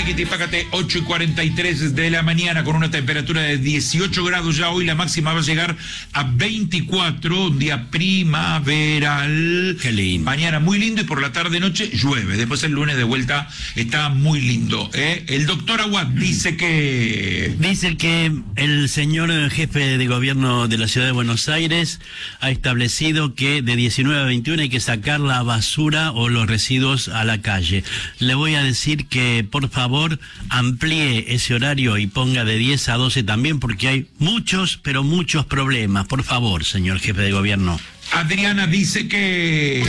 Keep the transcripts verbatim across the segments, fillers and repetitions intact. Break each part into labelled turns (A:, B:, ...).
A: Tiquitipácate, ocho y cuarenta y tres de la mañana, con una temperatura de dieciocho grados ya hoy. La máxima va a llegar a veinticuatro, un día primaveral.
B: Qué lindo.
A: Mañana muy lindo y por la tarde-noche llueve. Después el lunes de vuelta está muy lindo, ¿eh? El doctor Aguad dice que...
B: Dice que el señor jefe de gobierno de la ciudad de Buenos Aires ha establecido que de diecinueve a veintiuno hay que sacar la basura o los residuos a la calle. Le voy a decir que por favor amplíe ese horario y ponga de diez a doce también, porque hay muchos, pero muchos problemas. Por favor, señor jefe de gobierno.
A: Adriana dice que...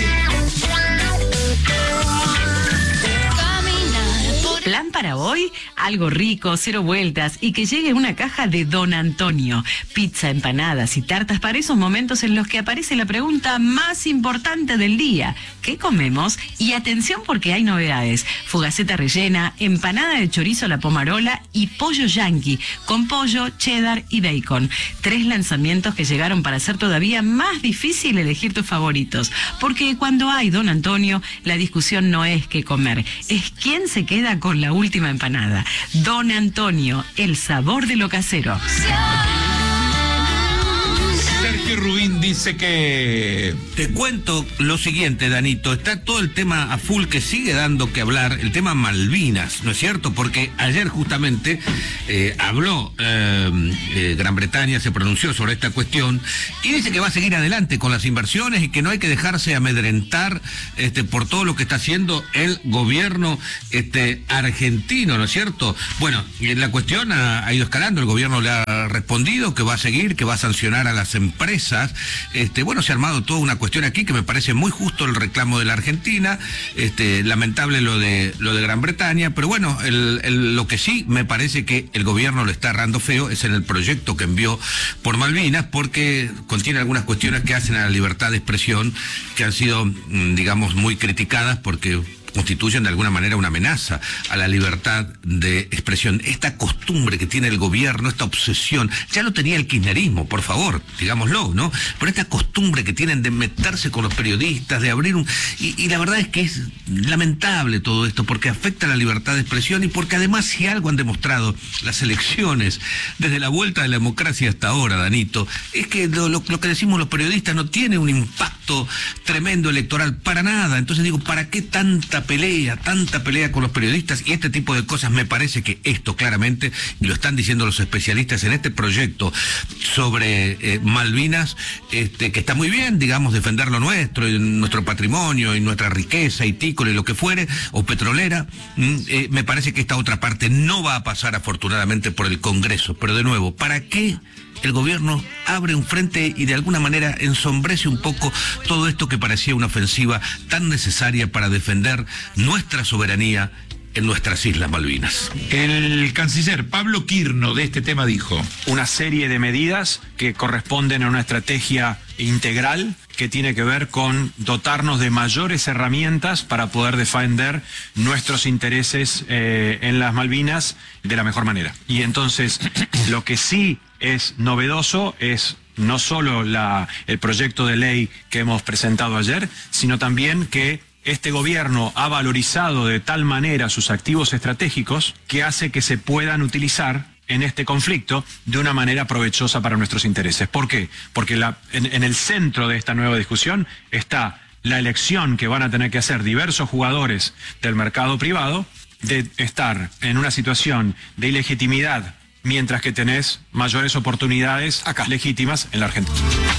C: Plan para hoy, algo rico, cero vueltas y que llegue una caja de Don Antonio. Pizza, empanadas y tartas para esos momentos en los que aparece la pregunta más importante del día. ¿Qué comemos? Y atención porque hay novedades. Fugaceta rellena, empanada de chorizo a la pomarola y pollo yanqui con pollo, cheddar y bacon. Tres lanzamientos que llegaron para hacer todavía más difícil elegir tus favoritos. Porque cuando hay Don Antonio, la discusión no es qué comer, es quién se queda con la última empanada. Don Antonio, el sabor de lo casero.
A: Sergio Rubín dice que...
D: Te cuento lo siguiente, Danito. Está todo el tema a full que sigue dando que hablar, el tema Malvinas, ¿no es cierto? Porque ayer justamente eh, habló eh, eh, Gran Bretaña, se pronunció sobre esta cuestión y dice que va a seguir adelante con las inversiones y que no hay que dejarse amedrentar este, por todo lo que está haciendo el gobierno este, argentino, ¿no es cierto? Bueno, la cuestión ha, ha ido escalando, el gobierno le ha respondido que va a seguir, que va a sancionar a las empresas. empresas, este, bueno, se ha armado toda una cuestión aquí que me parece muy justo el reclamo de la Argentina, este, lamentable lo de lo de Gran Bretaña, pero bueno, el, el, lo que sí me parece que el gobierno lo está errando feo es en el proyecto que envió por Malvinas, porque contiene algunas cuestiones que hacen a la libertad de expresión, que han sido, digamos, muy criticadas porque constituyen de alguna manera una amenaza a la libertad de expresión. Esta costumbre que tiene el gobierno, esta obsesión, ya lo tenía el kirchnerismo, por favor, digámoslo, ¿no? Pero esta costumbre que tienen de meterse con los periodistas, de abrir un... Y, y la verdad es que es lamentable todo esto, porque afecta a la libertad de expresión y porque además, si algo han demostrado las elecciones, desde la vuelta de la democracia hasta ahora, Danito, es que lo, lo, lo que decimos los periodistas no tiene un impacto tremendo electoral para nada. Entonces digo, ¿para qué tanta pelea, tanta pelea con los periodistas y este tipo de cosas? Me parece que esto claramente, y lo están diciendo los especialistas en este proyecto sobre eh, Malvinas, este, que está muy bien, digamos, defender lo nuestro, y nuestro patrimonio y nuestra riqueza itícola y lo que fuere, o petrolera, mm, eh, me parece que esta otra parte no va a pasar afortunadamente por el Congreso, pero de nuevo, ¿para qué el gobierno abre un frente y de alguna manera ensombrece un poco todo esto que parecía una ofensiva tan necesaria para defender nuestra soberanía en nuestras Islas Malvinas?
A: El canciller Pablo Quirno de este tema dijo:
E: una serie de medidas que corresponden a una estrategia integral que tiene que ver con dotarnos de mayores herramientas para poder defender nuestros intereses eh, en las Malvinas de la mejor manera. Y entonces, lo que sí es novedoso es no solo la, el proyecto de ley que hemos presentado ayer, sino también que este gobierno ha valorizado de tal manera sus activos estratégicos que hace que se puedan utilizar en este conflicto de una manera provechosa para nuestros intereses. ¿Por qué? Porque la, en, en el centro de esta nueva discusión está la elección que van a tener que hacer diversos jugadores del mercado privado de estar en una situación de ilegitimidad mientras que tenés mayores oportunidades acá legítimas en la Argentina.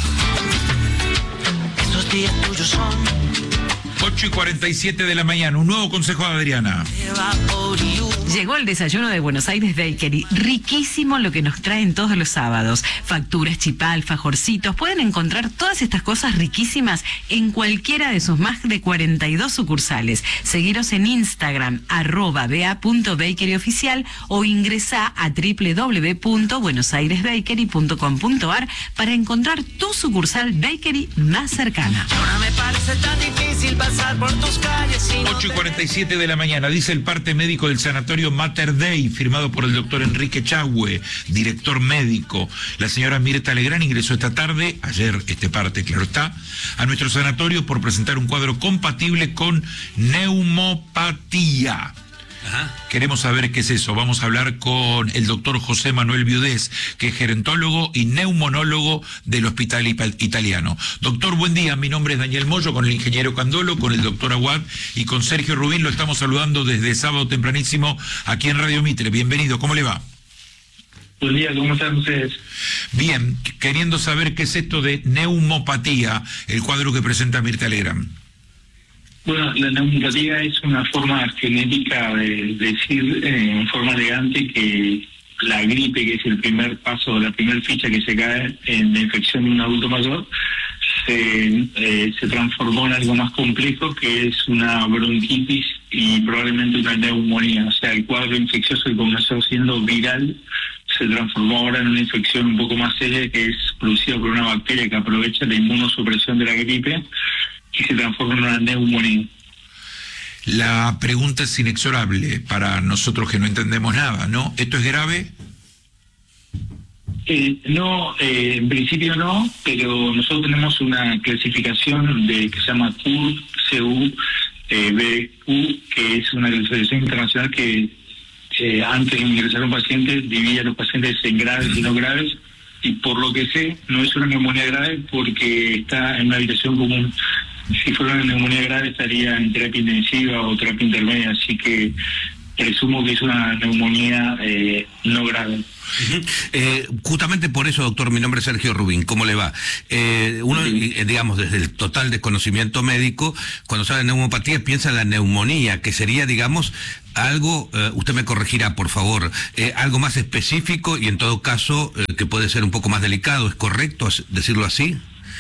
F: Estos días tuyos son
A: ocho y cuarenta y siete de la mañana, un nuevo consejo de Adriana.
C: Llegó el desayuno de Buenos Aires Bakery, riquísimo lo que nos traen todos los sábados. Facturas, chipá, alfajorcitos, pueden encontrar todas estas cosas riquísimas en cualquiera de sus más de cuarenta y dos sucursales. Seguiros en Instagram, arroba ba.bakeryoficial o ingresá a doble u doble u doble u punto buenos aires bakery punto com punto ar para encontrar tu sucursal bakery más cercana.
F: Ahora me parece tan difícil pasar por tus calles y no
A: ocho y cuarenta y siete de la mañana, dice el parte médico del sanatorio Mater Dei, firmado por el doctor Enrique Chahue, director médico. La señora Mirta Legrand ingresó esta tarde, ayer este parte, claro está, a nuestro sanatorio por presentar un cuadro compatible con neumopatía.
D: Ajá.
A: Queremos saber qué es eso. Vamos a hablar con el doctor José Manuel Viudés, que es gerontólogo y neumonólogo del Hospital Italiano. Doctor, buen día. Mi nombre es Daniel Moyo, con el ingeniero Candolo, con el doctor Aguad y con Sergio Rubín. Lo estamos saludando desde sábado tempranísimo aquí en Radio Mitre. Bienvenido. ¿Cómo le va?
G: Buen día, ¿cómo están ustedes?
A: Bien, queriendo saber qué es esto de neumopatía, el cuadro que presenta Mirta Legrand.
G: Bueno, la neumopatía es una forma genética de decir eh, en forma elegante que la gripe, que es el primer paso, la primera ficha que se cae en la infección de un adulto mayor, se, eh, se transformó en algo más complejo, que es una bronquitis y probablemente una neumonía. O sea, el cuadro infeccioso que comenzó siendo viral se transformó ahora en una infección un poco más seria, que es producida por una bacteria que aprovecha la inmunosupresión de la gripe y se transforma en una neumonía.
A: La pregunta es inexorable para nosotros que no entendemos nada, ¿no? ¿Esto es grave?
G: Eh, no, eh, en principio no, pero nosotros tenemos una clasificación de que se llama C U R, C U, eh, B Q, que es una clasificación internacional que eh, antes de ingresar a un paciente divide a los pacientes en graves y no graves, y por lo que sé no es una neumonía grave porque está en una habitación común. Si fuera una neumonía grave estaría en terapia intensiva o terapia intermedia, así que presumo que es una neumonía eh, no grave.
D: Uh-huh. Eh, justamente por eso, doctor, mi nombre es Sergio Rubín, ¿cómo le va? Eh, uno,
G: Sí.
D: eh, digamos, desde el total desconocimiento médico, cuando se habla de neumopatía piensa en la neumonía, que sería, digamos, algo, eh, usted me corregirá, por favor, eh, algo más específico y en todo caso eh, que puede ser un poco más delicado, ¿es correcto decirlo así?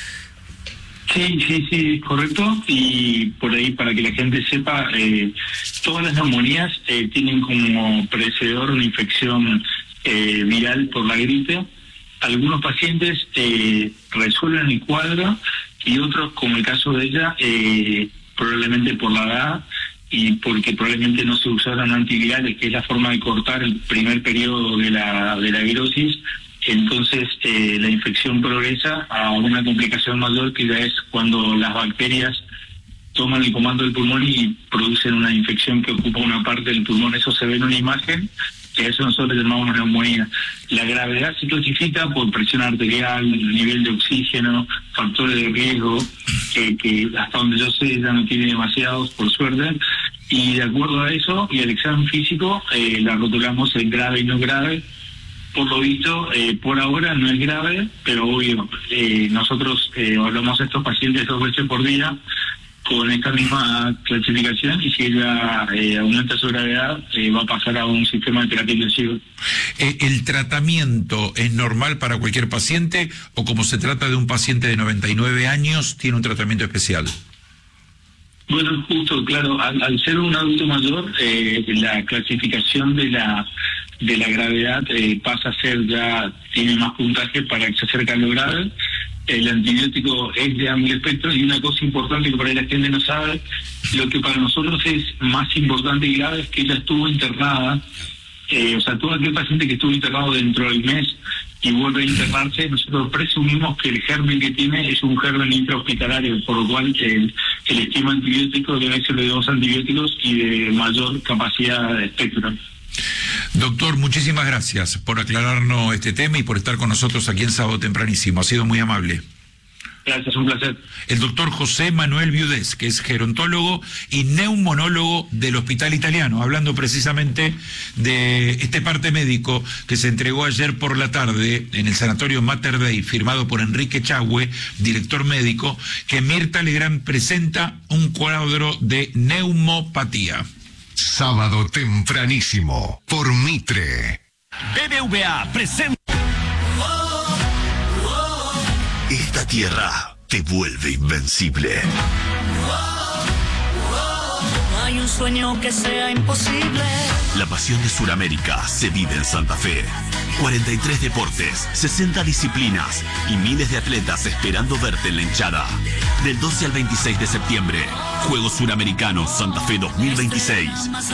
G: Sí, sí, sí, correcto. Y por ahí, para que la gente sepa, eh, todas las neumonías eh, tienen como precededor una infección eh, viral por la gripe. Algunos pacientes eh, resuelven el cuadro y otros, como el caso de ella, eh, probablemente por la edad y porque probablemente no se usaron antivirales, que es la forma de cortar el primer periodo de la, de la virosis. Entonces eh, la infección progresa a una complicación mayor, que ya es cuando las bacterias toman el comando del pulmón y producen una infección que ocupa una parte del pulmón. Eso se ve en una imagen, que a eso nosotros llamamos neumonía. La gravedad se clasifica por presión arterial, nivel de oxígeno, factores de riesgo, que, que hasta donde yo sé ya no tiene demasiados, por suerte, y de acuerdo a eso y al examen físico eh, la rotulamos en grave y no grave. Por lo visto, eh, por ahora no es grave, pero obvio, eh, nosotros eh, hablamos a estos pacientes dos veces por día con esta misma clasificación, y si ella eh, aumenta su gravedad, eh, va a pasar a un sistema de terapia intensiva.
A: Eh, ¿El tratamiento es normal para cualquier paciente o, como se trata de un paciente de noventa y nueve años, tiene un tratamiento especial?
G: Bueno, justo, claro, al, al ser un adulto mayor, eh, la clasificación de la de la gravedad eh, pasa a ser ya, tiene más puntaje para que se acerque a lo grave. El antibiótico es de amplio espectro, y una cosa importante que por ahí la gente no sabe, lo que para nosotros es más importante y grave es que ella estuvo internada, eh, o sea, todo aquel paciente que estuvo internado dentro del mes y vuelve a internarse, nosotros presumimos que el germen que tiene es un germen intrahospitalario, por lo cual el, el esquema antibiótico debe ser de dos antibióticos y de mayor capacidad de espectro.
A: Doctor, muchísimas gracias por aclararnos este tema y por estar con nosotros aquí en Sábado Tempranísimo. Ha sido muy amable.
G: Gracias, un placer.
A: El doctor José Manuel Viudés, que es gerontólogo y neumonólogo del Hospital Italiano, hablando precisamente de este parte médico que se entregó ayer por la tarde en el Sanatorio Mater Dei, firmado por Enrique Chagüe, director médico, que Mirta Legrand presenta un cuadro de neumopatía.
H: Sábado Tempranísimo, por Mitre.
F: B B V A presenta.
I: Esta tierra te vuelve invencible.
F: No hay un sueño que sea imposible.
I: La pasión de Sudamérica se vive en Santa Fe. cuarenta y tres deportes, sesenta disciplinas y miles de atletas esperando verte en la hinchada. Del doce al veintiséis de septiembre, Juegos Suramericanos Santa Fe dos mil veintiséis.